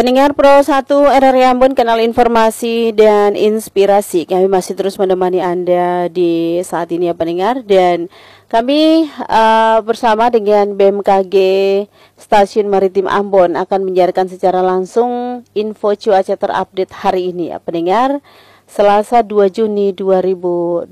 Pendengar Pro 1 RRI Ambon, kanal informasi dan inspirasi. Kami masih terus menemani Anda di saat ini ya pendengar. Dan kami bersama dengan BMKG Stasiun Maritim Ambon akan menyiarkan secara langsung info cuaca terupdate hari ini ya pendengar. Selasa 2 Juni 2026.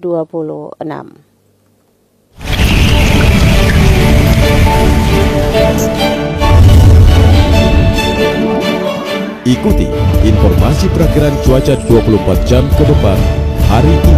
Ikuti informasi perakiraan cuaca 24 jam ke depan hari ini.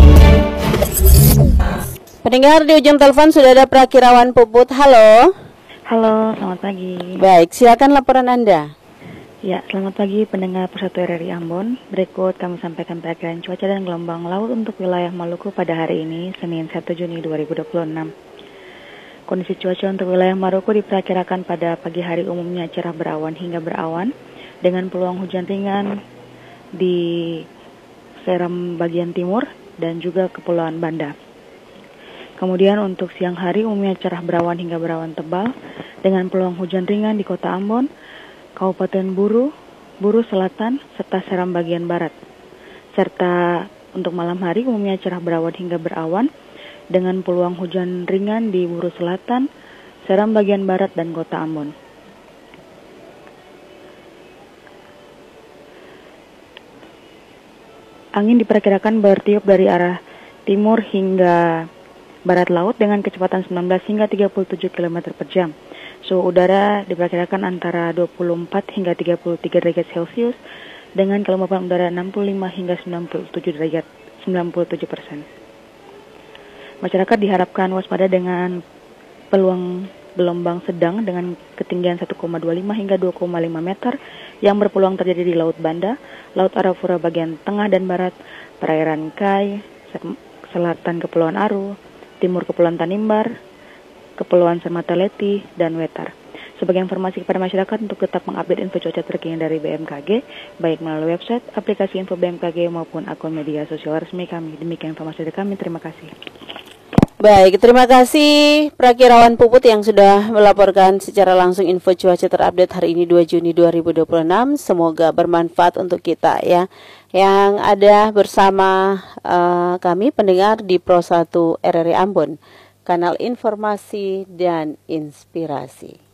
Pendengar, di ujung telepon sudah ada Prakirawan Puput. Halo. Halo, selamat pagi. Baik, silakan laporan Anda. Ya, selamat pagi pendengar Persatu RRI Ambon. Berikut kami sampaikan perakiraan cuaca dan gelombang laut untuk wilayah Maluku pada hari ini, Senin 1 Juni 2026. Kondisi cuaca untuk wilayah Maluku diperkirakan pada pagi hari umumnya cerah berawan hingga berawan, dengan peluang hujan ringan di Seram bagian timur dan juga Kepulauan Banda. Kemudian untuk siang hari umumnya cerah berawan hingga berawan tebal dengan peluang hujan ringan di Kota Ambon, Kabupaten Buru, Buru Selatan, serta Seram bagian barat. Serta untuk malam hari umumnya cerah berawan hingga berawan dengan peluang hujan ringan di Buru Selatan, Seram bagian barat, dan Kota Ambon. Angin diperkirakan bertiup dari arah timur hingga barat laut dengan kecepatan 19 hingga 37 km per jam. Suhu udara diperkirakan antara 24 hingga 33 derajat Celcius dengan kelembapan udara 65 hingga 97%. Masyarakat diharapkan waspada dengan peluang gelombang sedang dengan ketinggian 1,25 hingga 2,5 meter yang berpeluang terjadi di Laut Banda, Laut Arafura bagian tengah dan barat, perairan Kai, selatan Kepulauan Aru, timur Kepulauan Tanimbar, Kepulauan Semataweti, dan Wetar. Sebagai informasi kepada masyarakat untuk tetap mengupdate info cuaca terkini dari BMKG, baik melalui website, aplikasi info BMKG maupun akun media sosial resmi kami. Demikian informasi dari kami, terima kasih. Baik, terima kasih Prakirawan Puput yang sudah melaporkan secara langsung info cuaca terupdate hari ini 2 Juni 2026. Semoga bermanfaat untuk kita ya, yang ada bersama kami pendengar di Pro 1 RRI Ambon, kanal informasi dan inspirasi.